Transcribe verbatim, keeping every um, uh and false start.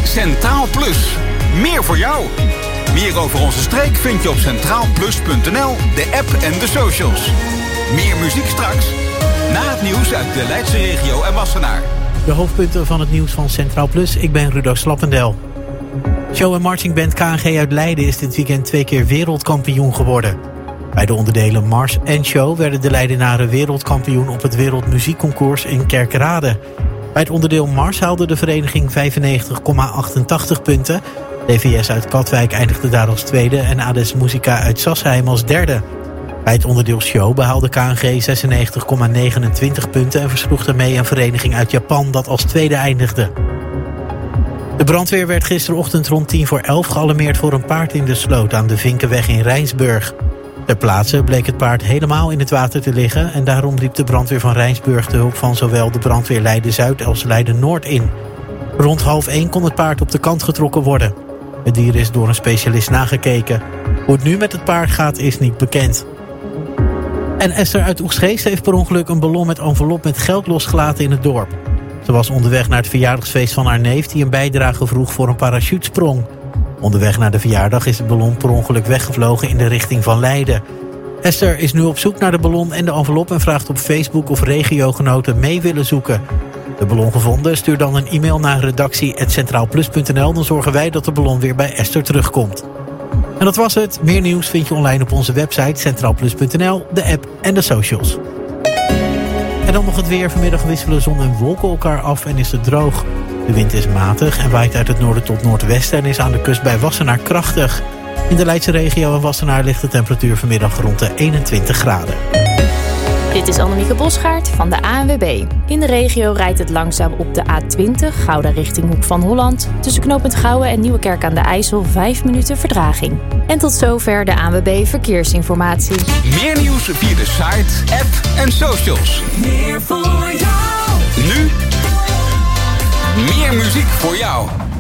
Centraal Plus. Meer voor jou. Meer over onze streek vind je op centraal plus punt n l, de app en de socials. Meer muziek straks. Na het nieuws uit de Leidse regio en Wassenaar. De hoofdpunten van het nieuws van Centraal Plus. Ik ben Rudo Slappendel. Show- en marchingband K N G uit Leiden is dit weekend twee keer wereldkampioen geworden. Bij de onderdelen Mars en Show werden de Leidenaren wereldkampioen op het Wereldmuziekconcours in Kerkrade. Bij het onderdeel Mars haalde de vereniging vijfennegentig komma achtentachtig punten. D V S uit Katwijk eindigde daar als tweede en Ades Musica uit Sassheim als derde. Bij het onderdeel Show behaalde K N G zesennegentig komma negenentwintig punten en versloeg daarmee een vereniging uit Japan dat als tweede eindigde. De brandweer werd gisterochtend rond tien voor elf gealarmeerd voor een paard in de sloot aan de Vinkenweg in Rijnsburg. Ter plaatse bleek het paard helemaal in het water te liggen en daarom riep de brandweer van Rijnsburg de hulp van zowel de brandweer Leiden-Zuid als Leiden-Noord in. Rond half één kon het paard op de kant getrokken worden. Het dier is door een specialist nagekeken. Hoe het nu met het paard gaat is niet bekend. En Esther uit Oegstgeest heeft per ongeluk een ballon met envelop met geld losgelaten in het dorp. Ze was onderweg naar het verjaardagsfeest van haar neef die een bijdrage vroeg voor een parachutesprong. Onderweg naar de verjaardag is de ballon per ongeluk weggevlogen in de richting van Leiden. Esther is nu op zoek naar de ballon en de envelop en vraagt op Facebook of regiogenoten mee willen zoeken. De ballon gevonden, stuur dan een e-mail naar redactie apenstaartje centraal plus punt n l. Dan zorgen wij dat de ballon weer bij Esther terugkomt. En dat was het. Meer nieuws vind je online op onze website centraal plus punt n l, de app en de socials. En dan nog het weer. Vanmiddag wisselen zon en wolken elkaar af en is het droog. De wind is matig en waait uit het noorden tot noordwesten en is aan de kust bij Wassenaar krachtig. In de Leidse regio en Wassenaar ligt de temperatuur vanmiddag rond de eenentwintig graden. Dit is Annemieke Bosgaard van de A N W B. In de regio rijdt het langzaam op de A twintig, Gouda richting Hoek van Holland. Tussen knooppunt Gouwen en Nieuwekerk aan de IJssel vijf minuten vertraging. En tot zover de A N W B Verkeersinformatie. Meer nieuws via de site, app en socials. Meer voor jou. Nu meer muziek voor jou.